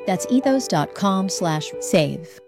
That's ethos.com/save.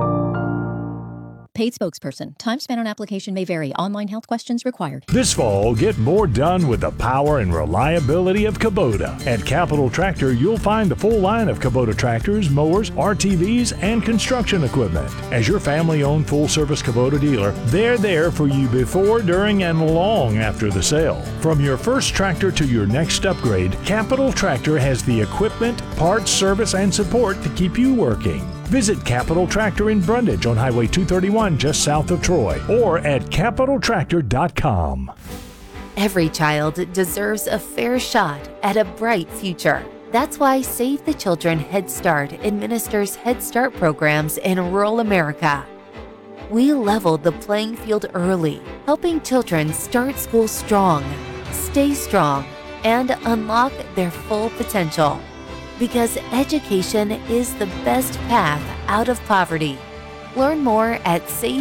Paid spokesperson. Time spent on application may vary. Online health questions required. This fall, get more done with the power and reliability of Kubota. At Capital Tractor, you'll find the full line of Kubota tractors, mowers, RTVs, and construction equipment. As your family-owned full-service Kubota dealer, they're there for you before, during, and long after the sale. From your first tractor to your next upgrade, Capital Tractor has the equipment, parts, service, and support to keep you working. Visit Capital Tractor in Brundage on Highway 231 just south of Troy or at capitaltractor.com. Every child deserves a fair shot at a bright future. That's why Save the Children Head Start administers Head Start programs in rural America. We leveled the playing field early, helping children start school strong, stay strong, and unlock their full potential. Because education is the best path out of poverty. Learn more at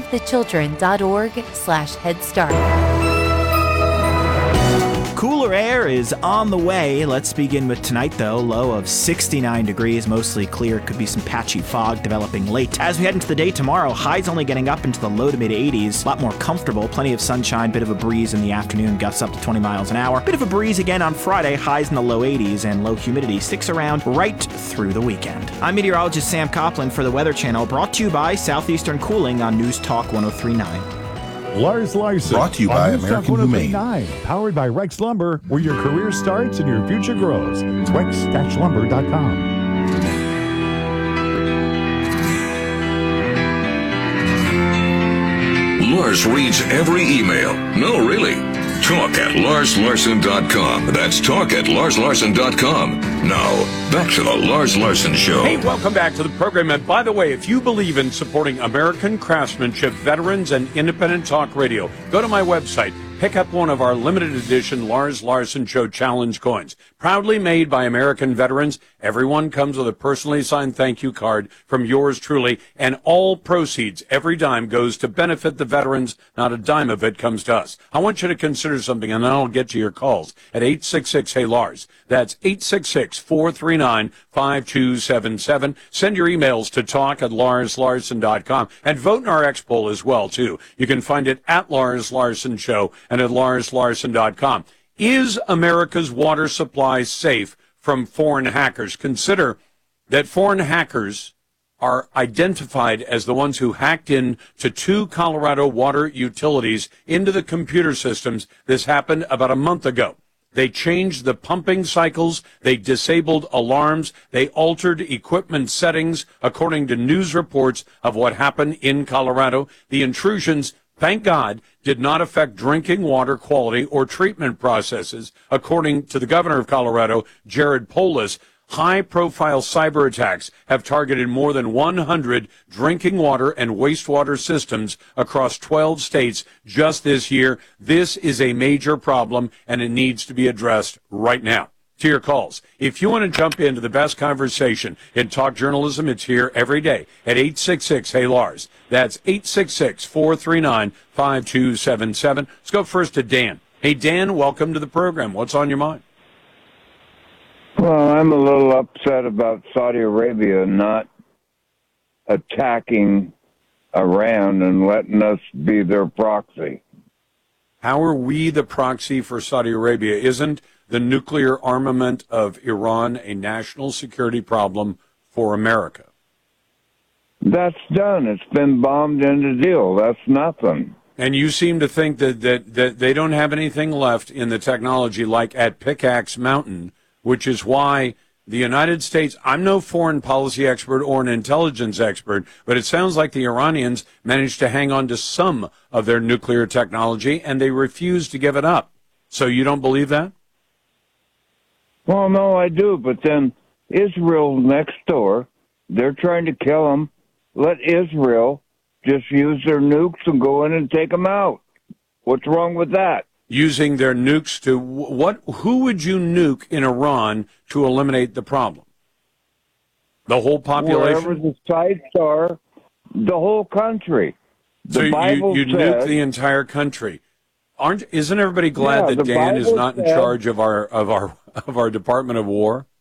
savethechildren.org/headstart. Cooler air is on the way. Let's begin with tonight, though. Low of 69 degrees, mostly clear. Could be some patchy fog developing late. As we head into the day tomorrow, highs only getting up into the low to mid 80s. A lot more comfortable. Plenty of sunshine, bit of a breeze in the afternoon, gusts up to 20 miles an hour. Bit of a breeze again on Friday, highs in the low 80s, and low humidity sticks around right through the weekend. I'm meteorologist Sam Copeland for the Weather Channel, brought to you by Southeastern Cooling on News Talk 1039. Lars Larson. Brought to you by American Humane. Powered by Rex Lumber, where your career starts and your future grows. Rex-lumber.com. Lars reads every email. No, really. Talk at LarsLarson.com. That's talk at LarsLarson.com. Now, back to the Lars Larson Show. Hey, welcome back to the program. And by the way, if you believe in supporting American craftsmanship, veterans, and independent talk radio, go to my website. Pick up one of our limited edition Lars Larson Show Challenge coins. Proudly made by American veterans. Everyone comes with a personally signed thank you card from yours truly. And all proceeds, every dime, goes to benefit the veterans. Not a dime of it comes to us. I want you to consider something, and then I'll get to your calls at 866-HEY-LARS. That's 866-439-5277. Send your emails to talk at LarsLarson.com. And vote in our X poll as well, too. You can find it at Lars Larson Show and at LarsLarson.com. Is America's water supply safe from foreign hackers? Consider that foreign hackers are identified as the ones who hacked in to 2 Colorado water utilities into the computer systems. This happened about a month ago. They changed the pumping cycles. They disabled alarms. They altered equipment settings according to news reports of what happened in Colorado. The intrusions, thank God, did not affect drinking water quality or treatment processes, according to the governor of Colorado, Jared Polis. High-profile cyber attacks have targeted more than 100 drinking water and wastewater systems across 12 states just this year. This is a major problem, and it needs to be addressed right now. To your calls. If you want to jump into the best conversation in talk journalism, it's here every day at 866-HEY-LARS. That's 866-439-5277. Let's go first to Dan. Hey, Dan, welcome to the program. What's on your mind? Well, I'm a little upset about Saudi Arabia not attacking Iran and letting us be their proxy. How are we the proxy for Saudi Arabia? Isn't the nuclear armament of Iran a national security problem for America? That's done. It's been bombed into deal. That's nothing. And you seem to think that they don't have anything left in the technology like at Pickaxe Mountain, which is why the United States, I'm no foreign policy expert or an intelligence expert, but it sounds like the Iranians managed to hang on to some of their nuclear technology and they refuse to give it up. So you don't believe that? Well, no, I do. But then Israel next door, they're trying to kill them. Let Israel just use their nukes and go in and take them out. What's wrong with that? Using their nukes to what? Who would you nuke in Iran to eliminate the problem? The whole population? Wherever the sites are, the whole country. The Bible you says, nuke the entire country. Isn't everybody glad that Dan is not in charge of our Department of War?